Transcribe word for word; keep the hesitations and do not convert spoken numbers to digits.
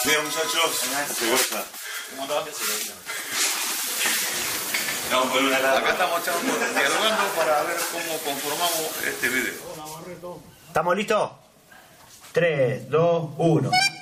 Bien, muchachos. Se goza. ¿Cómo estás? Vamos por una lata. Acá estamos dialogando para ver cómo conformamos este video. ¿Estamos listos? tres, dos, uno.